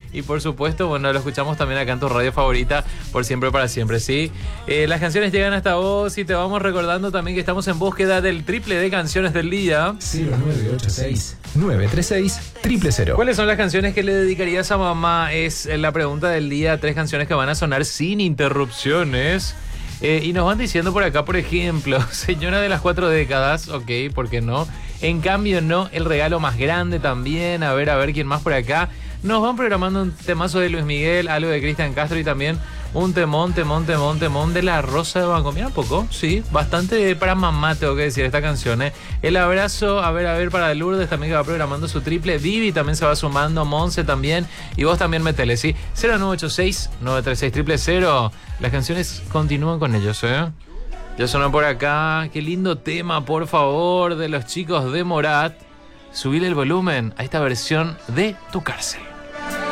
Y por supuesto, bueno, lo escuchamos también acá en tu radio favorita, por siempre, para siempre, ¿sí? Las canciones llegan hasta vos y te vamos recordando también que estamos en búsqueda del triple de canciones del día. 0986-936-000. ¿Cuáles son las canciones que le dedicarías a mamá? Es la pregunta del día. 3 canciones que van a sonar sin interrupciones. Y nos van diciendo por acá, por ejemplo, señora de las 4 décadas, ok, ¿por qué no? En cambio no, el regalo más grande también. A ver quién más por acá. Nos van programando un temazo de Luis Miguel, algo de Cristian Castro y también un temón de La Rosa de Banco. Mira un poco, sí, bastante para mamá, tengo que decir, esta canción, ¿eh? El abrazo, a ver, para Lourdes también, que va programando su triple. Vivi también se va sumando, Monse también, y vos también metele, ¿sí? 0986-936-000. Las canciones continúan con ellos, ¿eh? Ya sonó por acá, qué lindo tema, por favor, de los chicos de Morat. Subile el volumen a esta versión de Tu Cárcel.